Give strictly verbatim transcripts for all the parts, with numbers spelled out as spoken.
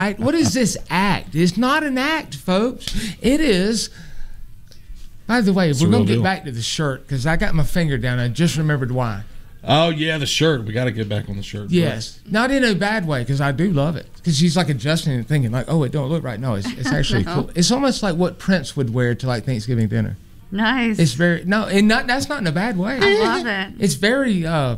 Right? What is this act? It's not an act, folks. It is. By the way, It's we're a going real to get deal. back to the shirt because I got my finger down. I just remembered why. Oh, yeah, the shirt. We got to get back on the shirt. Yes. Not in a bad way because I do love it. Because she's like adjusting and thinking like, oh, it don't look right. No, it's, it's actually No. cool. It's almost like what Prince would wear to like Thanksgiving dinner. Nice. It's very, no, and not that's not in a bad way. I love it. It's very, uh,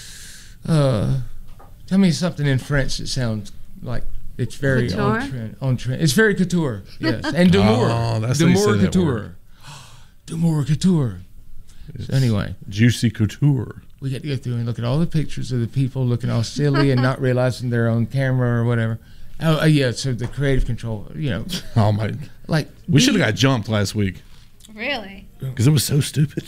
uh, tell me something in French that sounds like it's very Couture? on trend. On trend. It's very couture, yes. And Demour. Oh, that's how you Demour say that couture. word. Demour couture. So anyway, Juicy couture. we get to go through and look at all the pictures of the people looking all silly and not realizing they're on camera or whatever. Oh, uh, yeah, so the creative control, you know, Oh, my. like. We should have got jumped last week Really? because it was so stupid.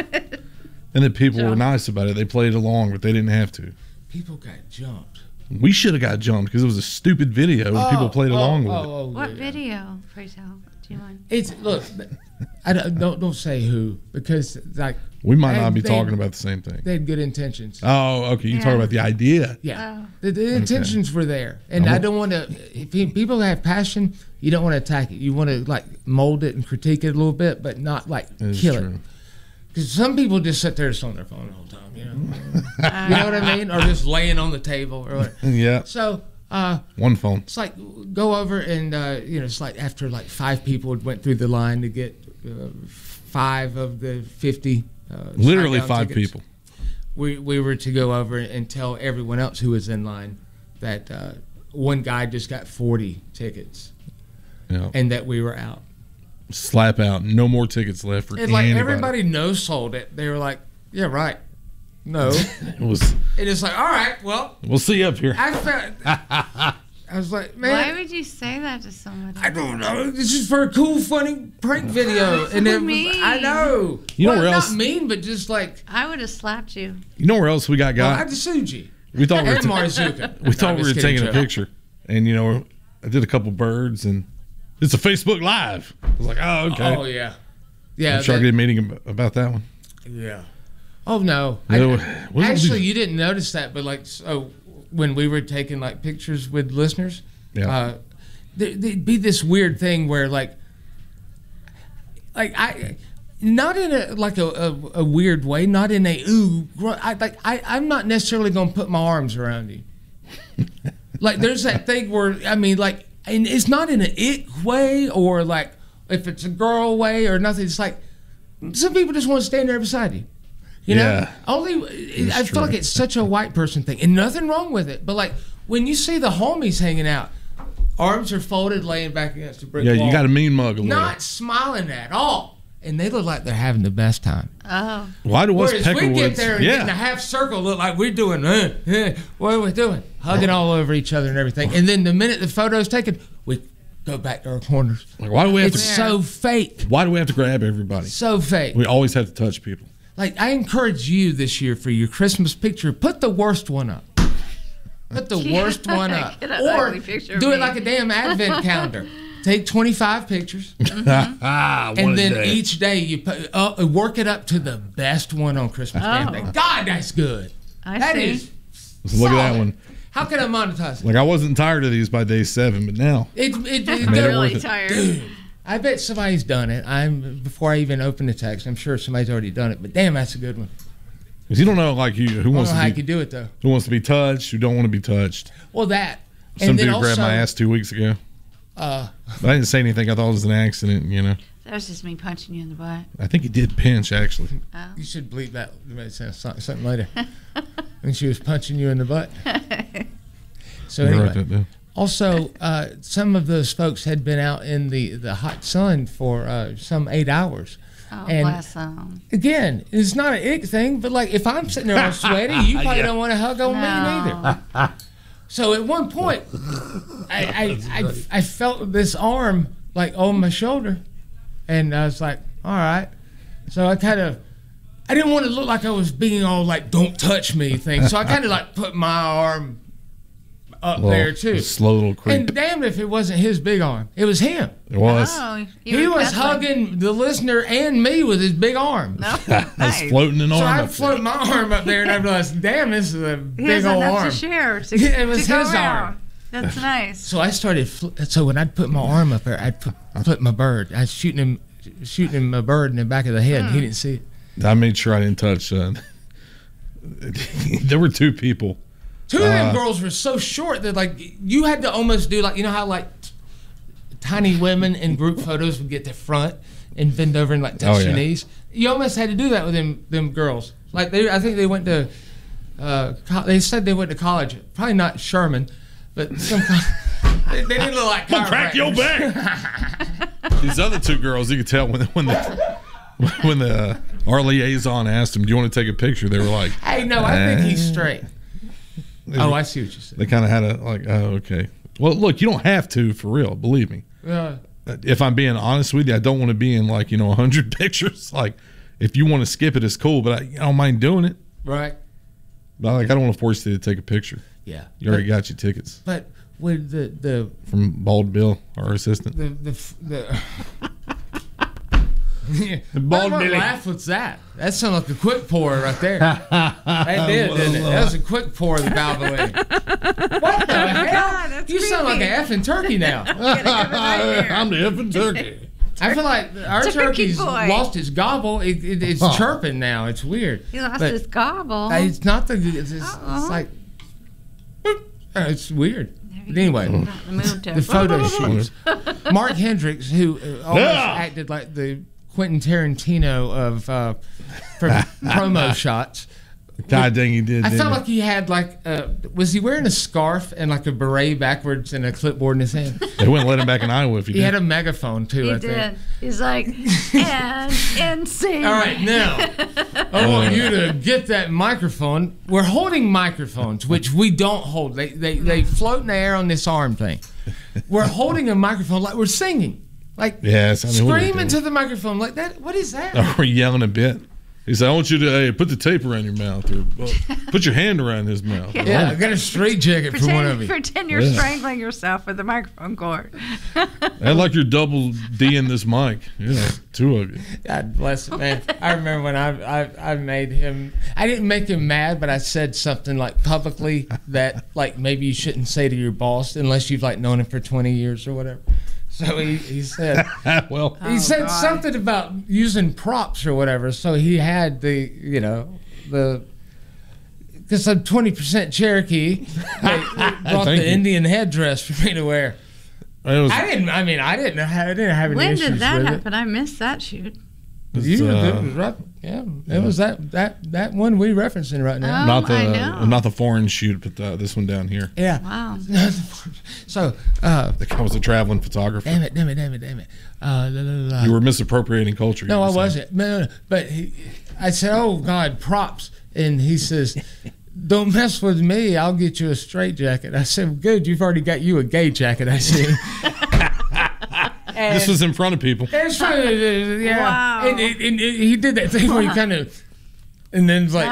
And then people were nice about it. They played along, but they didn't have to. People got jumped. We should have got jumped because it was a stupid video and people played oh, along oh, with it. oh, What yeah. video? Pray tell. Do you mind? It's, look, I don't, don't, don't say who because, like. We might they- not be they- talking about the same thing. They had good intentions. Oh, okay. You Yeah. talk about the idea. Yeah, Oh. the, the intentions were there, and I'm I a- don't want to. If you- people have passion, you don't want to attack it. You want to like mold it and critique it a little bit, but not like That is kill it. true. Because some people just sit there just on their phone the whole time, you know. You know what I mean? Or just laying on the table or whatever. Yeah. So uh, One phone. it's like go over and uh, you know it's like after like five people went through the line to get uh, five of the fifty. Uh, Literally SmackDown five tickets. people. We we were to go over and tell everyone else who was in line that uh, one guy just got forty tickets Yeah. and that we were out. Slap out. No more tickets left for And like anybody. everybody no sold it. They were like, yeah, right. No. It was. And it's like, all right, well, We'll see you up here. I felt. I was like, man. Why would you say that to somebody? I don't know. This is for a cool, funny prank video, and So it was, mean. I know. You know well, where not else- mean, but just like I would have slapped you. You know where else we got well, I got? just sued you We thought we were, and ta- Marzuka. we thought No, we were just taking a kidding, picture, and you know, I did a couple birds, and it's a Facebook Live. I was like, oh, okay. Oh yeah, yeah. I'm sure I that- get a meeting ab- about that one. Yeah. Oh no. No, I, what was it actually, we- you didn't notice that, but like, so when we were taking like pictures with listeners, Yeah. uh, there, there'd be this weird thing where like, like I, not in a like a, a, a weird way, not in a ooh, gr- I like I I'm not necessarily gonna put my arms around you. Like there's that thing where I mean like, and it's not in an ick way or like if it's a girl way or nothing. It's like some people just want to stand there beside you. You know, Yeah. only I feel true. like it's such a white person thing, and nothing wrong with it. But like when you see the homies hanging out, arms are folded, laying back against the brick Yeah, wall, you got a mean mug a little. not smiling at all, and they look like they're having the best time. Oh. Why do us Whereas we Peckerwoods? get there and get in a yeah, half circle, look like we're doing, uh, uh, what are we doing? Hugging all over each other and everything. And then the minute the photo's taken, we go back to our corners. like, why do we have It's to? so fake, Why do we have to grab everybody? so fake. We always have to touch people. Like, I encourage you this year for your Christmas picture, put the worst one up. Put the Yeah, worst one up. get an Or ugly picture of do it me. like a damn advent calendar. Take twenty-five pictures, ah, and then each day you put, uh, work it up to the best one on Christmas damn Oh. day. God, that's good. I That see. is look at that solid. one. How can I monetize it? Like I wasn't tired of these by day seven, but now It, it, it, Made it they're- really worth it. tired. I bet somebody's done it. I'm before I even open the text. I'm sure somebody's already done it. But damn, that's a good one. 'cause you don't know like you who I don't wants know how to you be could do it though. who wants to be touched, who don't want to be touched. Well, that Some and then dude also, grabbed my ass two weeks ago. Uh, But I didn't say anything. I thought it was an accident. You know, That was just me punching you in the butt. I think he did pinch actually. Oh. you should bleep that something later. When she was punching you in the butt. So I wrote anyway, that down. also uh, some of those folks had been out in the the hot sun for uh, some eight hours. Oh, And- bless them. Again, it's not an ick thing, but like if I'm sitting there all sweaty, you probably Yeah. don't want to hug on me No. neither. So at one point, I, I, I, I felt this arm like on my shoulder, and I was like, all right. So I kind of, I didn't want to look like I was being all like, don't touch me thing. So I kind of like put my arm up Well, there too. a slow little creep. And damn if it wasn't his big arm. It was him. It was. Oh, you He were was Catholic. hugging the listener and me with his big arm. No, I was nice. floating an So arm I up there. float my arm up there and I realized, damn, this is a He big has old enough arm. to share. To, It was to go his around. arm. That's nice. So I started. Fl- so when I'd put my arm up there, I'd put, put my bird. I was shooting him, shooting him a bird in the back of the head. And he didn't see it. I made sure I didn't touch. Uh, there were two people. Two of them Uh, girls were so short that like you had to almost do like you know how like t- tiny women in group photos would get to front and bend over and like touch Oh, their yeah. knees. You almost had to do that with them them girls. Like they, I think they went to. Uh, co- they said they went to college. Probably not Sherman, but some. they, they didn't look like Crack your chiropractors. back. These other two girls, you could tell when when the when the uh, our liaison asked them, "Do you want to take a picture?" They were like, Hey, no, I think he's "Eh." straight. They- Oh, I see what you said. They kind of had a like, oh, okay. Well, look, you don't have to for real. Believe me. Uh, If I'm being honest with you, I don't want to be in like you know a hundred pictures. Like, if you want to skip it, it's cool, but I, I don't mind doing it. right. But like, I don't want to force you to take a picture. Yeah. You already got your tickets But with the the from Bald Bill, our assistant. the the the. Bald what, what Billy. laugh was that? That sounded like a quick pour right there. That did, didn't it? That was a quick pour of the Balboa. What the hell? God, that's You sound like creepy. an effing turkey now. I'm the effing turkey. I feel like our Turkey turkey's boy. lost its gobble. It, it, it's Huh. chirping now. It's weird. He lost But his gobble. It's not the. It's, it's, Uh-uh. it's like. boop. Uh, It's weird. There But he anyway. goes. Not in the mood to- The photo shoots. Mark Hendricks, who uh, almost Yeah. acted like the Quentin Tarantino of uh, for promo shots. God dang, he did. I didn't felt he? like he had like, uh, was he wearing a scarf and like a beret backwards and a clipboard in his hand? They wouldn't let him back in Iowa if he, He did. had a megaphone too. He I think. did. He's like, and and sing. All right, now I want you to get that microphone. We're holding microphones, which we don't hold. They they they float in the air on this arm thing. We're holding a microphone like we're singing, like Yes, I mean, what are we scream doing? into the microphone like that. What is that? Or we're yelling a bit. He said, I want you to hey, put the tape around your mouth or well, put your hand around his mouth. Yeah, I got a straight jacket for one of Pretend, you. pretend you're Yeah. strangling yourself with the microphone cord. I like your double D in this mic. Yeah, two of you. God bless him, man. I remember when I, I I made him. I didn't make him mad, but I said something like publicly that like maybe you shouldn't say to your boss unless you've like known him for twenty years or whatever. So he, he said well, he Oh, said God. something about using props or whatever. So he had the you know the. Because I'm twenty percent Cherokee, they brought Thank the you. Indian headdress for me to wear. it was, I didn't. I mean, I didn't. have- I didn't have any When issues did that with happen? I missed that shoot. it it. was, You were uh, good, right? Yeah, it was that that that one we referencing right now. Oh, not the I know. not the foreign shoot, but the, this one down here. Yeah. Wow. So, uh, The guy was a traveling photographer. damn it, damn it, damn it, damn it. Uh, la, la, la. You were misappropriating culture. you no, were I saying. wasn't. No, no, no. But he, I said, "Oh God, props," and he says, "Don't mess with me. I'll get you a straight jacket." I said, "Good, you've already got you a gay jacket." I see. This was in front of people. It's funny, yeah. Wow. And, and, and he did that thing where he kind of, and then it's like.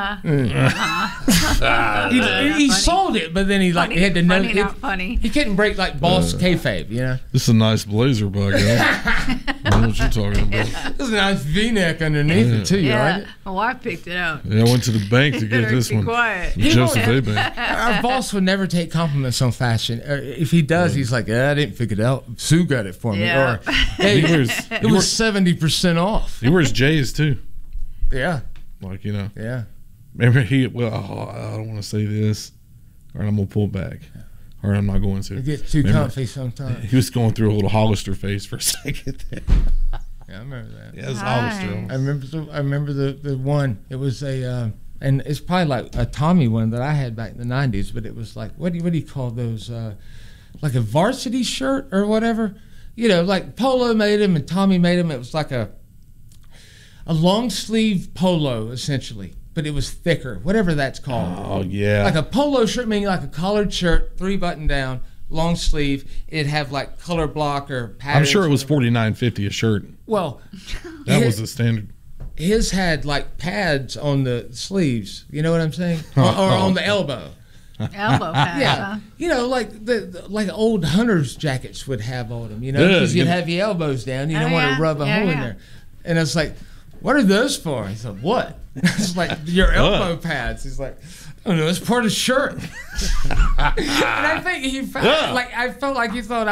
Uh-huh. He, he, he sold it, but then he like Funny, he had to know funny, it- not funny. he couldn't break like boss kayfabe, you know. This is a nice blazer, by God. I know what you're talking about. There's a nice V-neck underneath it too, Yeah, right? my wife picked it out. Yeah, I went to the bank to get Better this be one. quiet. Joseph A. Bank. Our boss would never take compliments on fashion. Or if he does, he's like, "Yeah, I didn't figure it out. Sue got it for me." Yeah. Or, "Hey, He wears, it he, was wears, seventy percent off." he wears J's too. Yeah, Like, you know. yeah. Remember he, well, oh, I don't want to say this. All right, I'm going to pull back. All right, I'm not going to. It gets too Remember- comfy sometimes. He was going through a little Hollister phase for a second there. Yeah, I remember that. Yeah, it's Nice. Hollister. I remember. The, I remember the, the one. It was a, uh, and it's probably like a Tommy one that I had back in the nineties. But it was like, what do you, what do you call those? Uh, like a varsity shirt or whatever. You know, like Polo made them and Tommy made them. It was like a a long sleeve polo essentially, but it was thicker, whatever that's called. Oh, yeah. Like a polo shirt, meaning like a collared shirt, three button down, long sleeve. It'd have like color block or I'm patterns. sure it was forty-nine fifty a shirt. Well, That his, was the standard. his had like pads on the sleeves. You know what I'm saying? Or, or on the elbow. Elbow pads. Yeah, huh? you know, like the, the like old hunters' jackets would have on them. You know, Yeah, because you'd you- have your elbows down. You Oh, don't want yeah. to rub a Yeah, hole in yeah. there. And it's like, what are those for? I said, what? It's like your elbow pads. He's like, oh no, it's part of the shirt. And I think he felt Ugh. like I felt like he thought